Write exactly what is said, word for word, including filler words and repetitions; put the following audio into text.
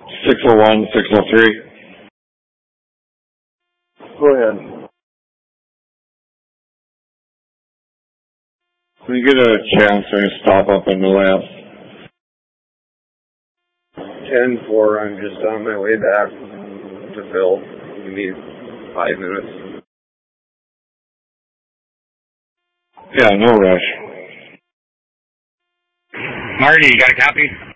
six oh one, six oh three. Go ahead. When you get a chance, I'm going to stop up in the lab. ten four, I'm just on my way back to Phil. Give me five minutes. Yeah, no rush. Marty, you got a copy?